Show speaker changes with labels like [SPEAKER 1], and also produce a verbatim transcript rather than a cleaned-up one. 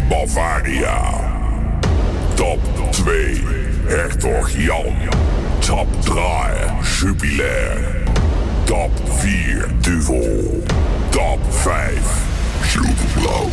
[SPEAKER 1] Bavaria. Top twee, Hertog Jan. Top drie, Jubilair. Top vier,